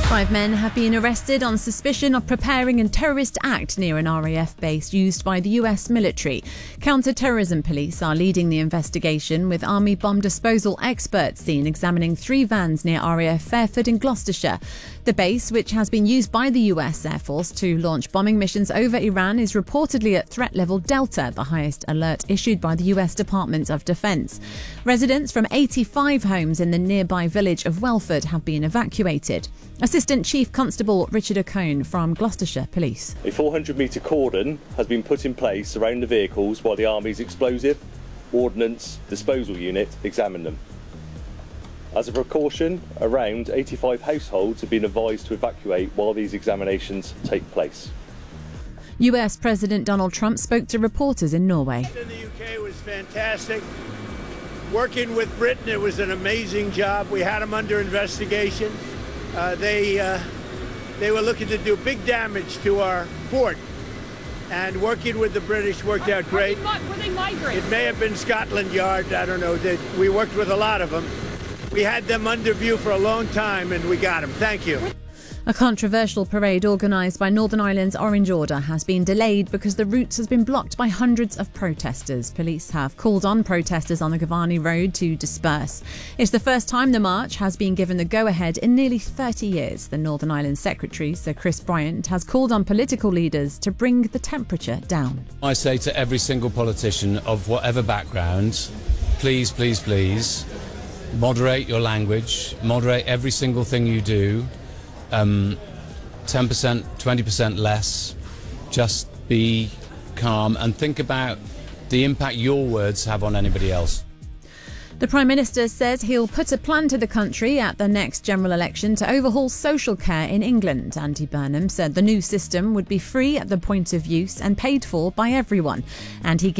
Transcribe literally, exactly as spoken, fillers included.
Five men have been arrested on suspicion of preparing a terrorist act near an R A F base used by the U S military. Counter-terrorism police are leading the investigation, with Army bomb disposal experts seen examining three vans near R A F Fairford in Gloucestershire. The base, which has been used by the U S Air Force to launch bombing missions over Iran, is reportedly at threat level Delta, the highest alert issued by the U S Department of Defence. Residents from eighty-five homes in the nearby village of Welford have been evacuated. Assistant Chief Constable Richard O'Cone from Gloucestershire Police. A four hundred metre cordon has been put in place around the vehicles while the Army's explosive ordnance disposal unit examine them. As a precaution, around eighty-five households have been advised to evacuate while these examinations take place. U S President Donald Trump spoke to reporters in Norway. In the U K was fantastic. Working with Britain, it was an amazing job. We had them under investigation. Uh, they uh, they were looking to do big damage to our port, and working with the British worked out great. Were they migrants? It may have been Scotland Yard. I don't know. They, we worked with a lot of them. We had them under view for a long time, and we got them. Thank you. A controversial parade organised by Northern Ireland's Orange Order has been delayed because the route has been blocked by hundreds of protesters. Police have called on protesters on the Giovanni Road to disperse. It's the first time the march has been given the go-ahead in nearly thirty years. The Northern Ireland Secretary, Sir Chris Bryant, has called on political leaders to bring the temperature down. I say to every single politician of whatever background, please, please, please, moderate your language, moderate every single thing you do. Um, ten percent, twenty percent less. Just be calm and think about the impact your words have on anybody else. The Prime Minister says he'll put a plan to the country at the next general election to overhaul social care in England. Andy Burnham said the new system would be free at the point of use and paid for by everyone. And he